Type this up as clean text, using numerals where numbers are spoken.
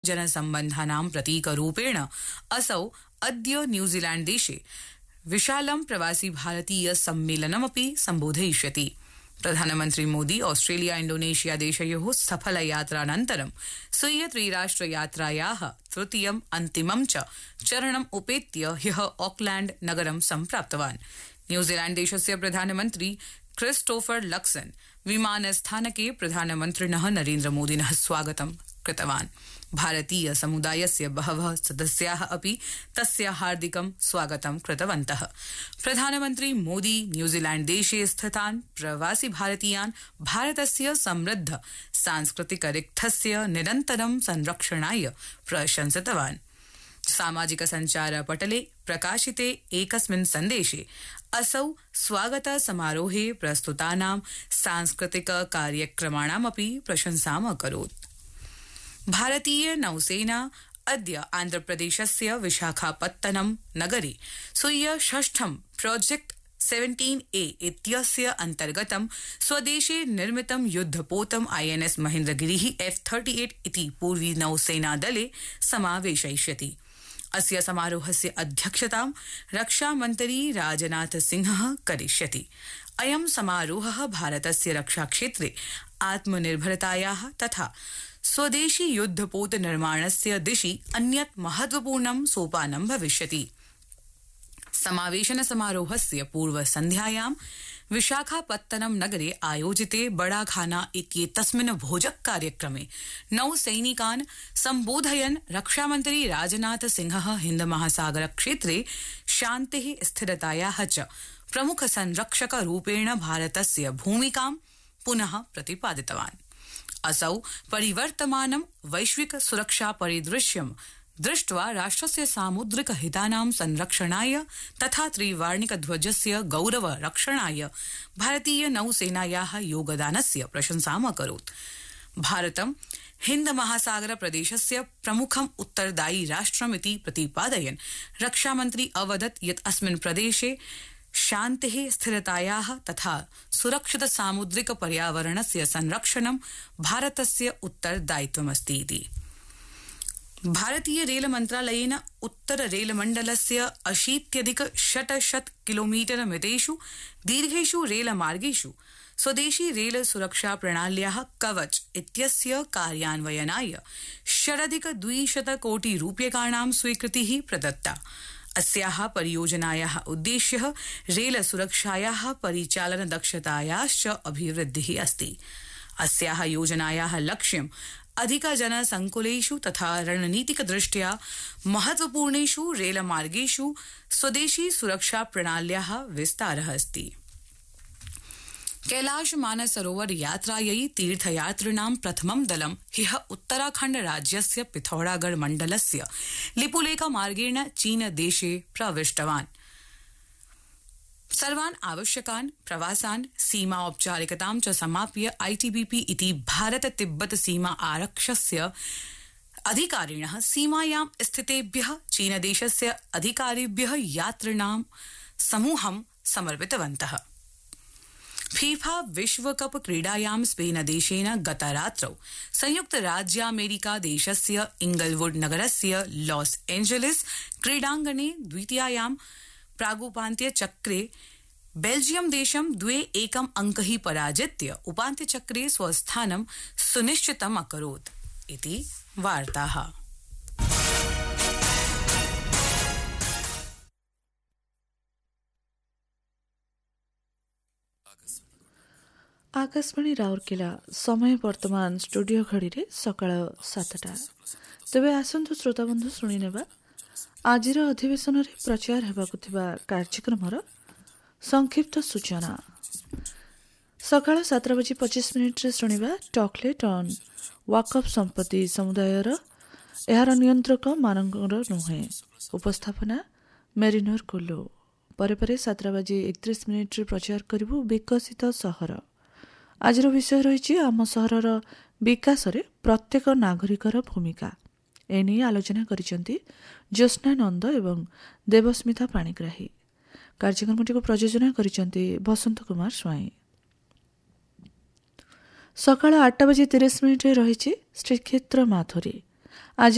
जनसम्बन्धानां प्रतीकरूपेण असौ अद्य न्यूजीलैण्ड देशे विशालं प्रवासी भारतीय सम्मेलनमपि सम्बोधयिष्यति। प्रधानमन्त्री मोदी ऑस्ट्रेलिया इंडोनेशिया देशयोः सफल यात्रानन्तरं स्वीय त्रिराष्ट्रयात्रायाः तृतीयम् अन्तिमं च चरणम् उपेत्य ह्यः ऑकलैण्ड नगरं सम्प्राप्तवान्। न्यूजीलैण्ड देशस्य प्रधानमन्त्री क्रिस्टोफर लक्सन विमानस्थानके प्रधानमन्त्रिणः नरेन्द्रमोदिनः स्वागतं कृतवान्। भारतीय समुदायस्य बहवः सदस्याः अपि तस्य हार्दिकं स्वागतं कृतवन्तः। प्रधानमन्त्री मोदी न्यूजीलैण्ड देशे स्थितान् प्रवासी भारतीयान् भारतस्य समृद्ध सांस्कृतिक रिक्थस्य निरन्तरं संरक्षणाय प्रशंसितवान्। सामाजिक सञ्चार पटले प्रकाशिते एकस्मिन् सन्देशे असौ स्वागत समारोहे प्रस्तुतानां सांस्कृतिक कार्यक्रमाणामपि प्रशंसाम् अकरोत्। भारतीय नौसेना अद्य आन्ध्रप्रदेशस्य विशाखापत्तनम नगरे स्वीय षष्ठं प्रोजेक्ट 17A इत्यस्य अन्तर्गतं स्वदेशे निर्मितं युद्धपोतं INS महेन्द्रगिरिः F-38 इति पूर्वी नौसेनादले समावेशयिष्यति। अस्य समारोहस्य अध्यक्षतां रक्षामन्त्री राजनाथ सिंहः करिष्यति। अयं समारोहः भारतस्य रक्षाक्षेत्रे आत्मनिर्भरतायाः तथा स्वदेशी युद्धपोत निर्माणस्य दिशि अन्यत् महत्वपूर्णं सोपानं भविष्यति। समावेशन समारोहस्य पूर्वसन्ध्यायां विशाखापत्तनम नगरे आयोजिते बड़ाखाना इत्येतस्मिन् भोजक कार्यक्रमे नौसैनिकान् सम्बोधयन् रक्षामन्त्री राजनाथ सिंहः हिन्दमहासागर क्षेत्रे शान्तिः स्थिरतायाः च प्रमुख संरक्षक रूपेण भारतस्य भूमिकां पुनः प्रतिपादितवान्। असौ परिवर्तमानं वैश्विक सुरक्षा परिदृश्यं दृष्ट्वा राष्ट्रस्य सामुद्रिक हितानां संरक्षणाय तथा त्रिवर्णिकध्वजस्य गौरव रक्षणाय भारतीय नौसेनायाः योगदानस्य प्रशंसाम् अकरोत्। भारतं हिन्द महासागर प्रदेशस्य प्रमुखम् उत्तरदायी राष्ट्रमिति प्रतिपादयन् रक्षामन्त्री अवदत् यत् अस्मिन् प्रदेशे शान्तिः स्थिरतायाः तथा सुरक्षित सामुद्रिक पर्यावरणस्य संरक्षणं भारतस्य उत्तरदायित्वमस्ति इति। भारतीय रेल मन्त्रालयेन उत्तर रेल मण्डलस्य 80,600 किलोमीटर मितेषु दीर्घेषु रेलमार्गेषु स्वदेशी रेल सुरक्षा प्रणाल्याः कवच इत्यस्य कार्यान्वयनाय 200 कोटि रूप्यकाणां स्वीकृतिः प्रदत्ता। अस्याः परियोजनायाः उद्देश्यः रेल सुरक्षायाः परिचालन दक्षतायाश्च अभिवृद्धिः अस्ति। अस्याः योजनायाः लक्ष्यम् अधिक जनसंकुलेषु तथा रणनीतिक दृष्ट्या महत्वपूर्णेषु रेलमार्गेषु स्वदेशी सुरक्षा प्रणाल्याः विस्तारः अस्ति। कैलाश मानसरोवर यात्रायै तीर्थयात्रिणां प्रथमं दलं ह्यः उत्तराखण्ड राज्यस्य पिथौरागढ़ मण्डलस्य लिपुलेख मार्गेण चीन देशे प्रविष्टवान्। सर्वान् आवश्यकान् प्रवासान् सीमा औपचारिकतां च समाप्य ITBP इति भारत तिब्बत सीमा आरक्षस्य अधिकारिणः सीमायां स्थितेभ्यः चीनदेशस्य अधिकारिभ्यः यात्रिणां समूहं समर्पितवन्तः। फीफा विश्वकप क्रीडायां स्पेनदेशेन गतरात्रौ संयुक्त राज्यामेरिका देशस्य इंगलवुड नगरस्य लॉस एंजेलिस क्रीडाङ्गणे द्वितीयायां प्रागुपान्त्यचक्रे बेल्जियम देशं 2-1 अंकैः पराजित्य उपान्त्यचक्रे स्वस्थानं सुनिश्चितम् अकरोत् इति वार्ताः। आकाशवाणी राउरकेला समय वर्तमान स्टूडियो घड़ी सकाळ 7टा। तेबे आसंतु श्रोताबंधु शुणी नेबा आजिर अधिवेशन रे प्रचार हेबाकु थिबा कार्यक्रमर संक्षिप्त सूचना। सकाळ 7:25 रे शुणिबा टॉकलेट ऑन वाकफ संपत्ति समुदायर एहार नियंत्रक मानकर नुहे उपस्थापना मेरिनर कोलो। परे परे 7:31 रे प्रचार करिबु विकसित सहर। आजिर विषय रही आम सहरर विकास रे प्रत्येक नागरिकर भूमिका। एने आलोचना करिसेंती ज्योत्स्ना नंद एवं देवस्मिता पाणिग्राही। कार्यक्रमटी को प्रयोजन करिसेंती बसंत कुमार स्वाई। सकाळ 8:30 रे रही श्रीक्षेत्र माथुरी। आज